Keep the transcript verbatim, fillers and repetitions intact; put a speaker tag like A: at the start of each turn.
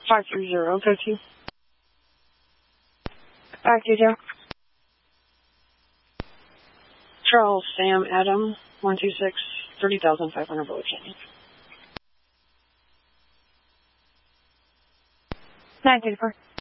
A: five three zero, go to. Back to you. Charles Sam Adam, one two six, thirty thousand five hundred bullets.
B: nine thirty-four.